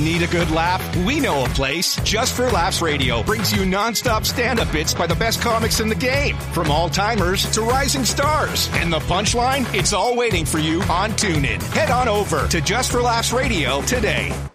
Need a good laugh? We know a place. Just for Laughs Radio brings you non-stop stand-up bits by the best comics in the game. From all-timers to rising stars. And the punchline? It's all waiting for you on TuneIn. Head on over to Just for Laughs Radio today.